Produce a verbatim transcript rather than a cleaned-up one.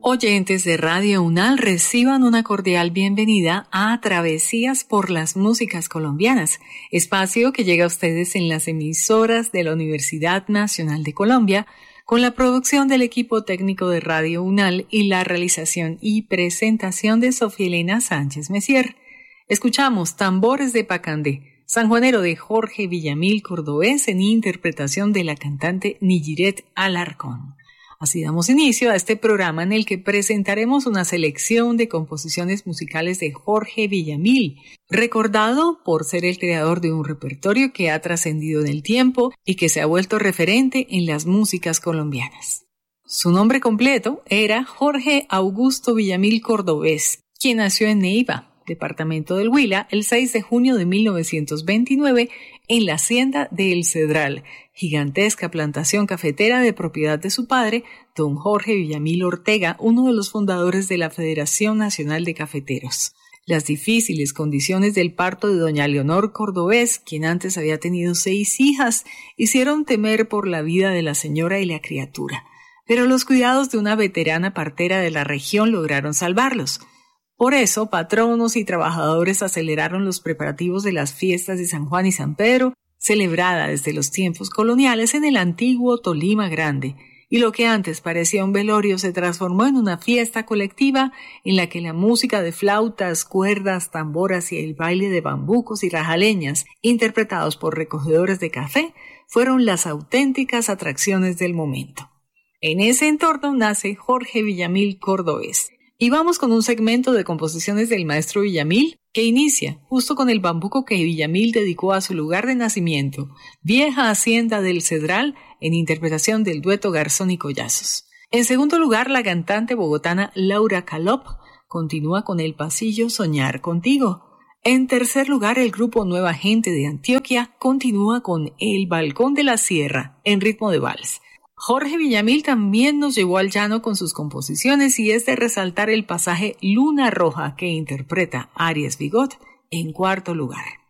Oyentes de Radio UNAL, reciban una cordial bienvenida a Travesías por las Músicas Colombianas, espacio que llega a ustedes en las emisoras de la Universidad Nacional de Colombia, con la producción del equipo técnico de Radio UNAL y la realización y presentación de Sofía Elena Sánchez Messier. Escuchamos Tambores de Pacandé, sanjuanero de Jorge Villamil Cordovés en interpretación de la cantante Nijiret Alarcón. Así damos inicio a este programa en el que presentaremos una selección de composiciones musicales de Jorge Villamil, recordado por ser el creador de un repertorio que ha trascendido en el tiempo y que se ha vuelto referente en las músicas colombianas. Su nombre completo era Jorge Augusto Villamil Cordovés, quien nació en Neiva, departamento del Huila, el seis de junio de mil novecientos veintinueve en la hacienda de El Cedral, gigantesca plantación cafetera de propiedad de su padre, don Jorge Villamil Ortega, uno de los fundadores de la Federación Nacional de Cafeteros. Las difíciles condiciones del parto de doña Leonor Cordovés, quien antes había tenido seis hijas, hicieron temer por la vida de la señora y la criatura, pero los cuidados de una veterana partera de la región lograron salvarlos. Por eso, patronos y trabajadores aceleraron los preparativos de las fiestas de San Juan y San Pedro, celebrada desde los tiempos coloniales en el antiguo Tolima Grande, y lo que antes parecía un velorio se transformó en una fiesta colectiva en la que la música de flautas, cuerdas, tamboras y el baile de bambucos y rajaleñas, interpretados por recogedores de café, fueron las auténticas atracciones del momento. En ese entorno nace Jorge Villamil Cordovés. Y vamos con un segmento de composiciones del maestro Villamil que inicia justo con el bambuco que Villamil dedicó a su lugar de nacimiento, Vieja Hacienda del Cedral, en interpretación del dueto Garzón y Collazos. En segundo lugar, la cantante bogotana Laura Calop continúa con el pasillo Soñar Contigo. En tercer lugar, el grupo Nueva Gente de Antioquia continúa con El Balcón de la Sierra, en ritmo de vals. Jorge Villamil también nos llevó al llano con sus composiciones y es de resaltar el pasaje Luna Roja que interpreta Aries Bigot en cuarto lugar.